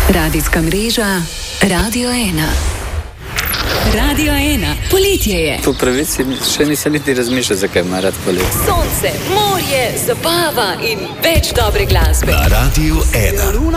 Radijska mreža Radio 1. Radio 1, poletje je. Po pravici še nisem niti razmišljal, zakaj ima rad poletje. Sonce, morje, zabava in več dobre glasbe. Na Radio 1.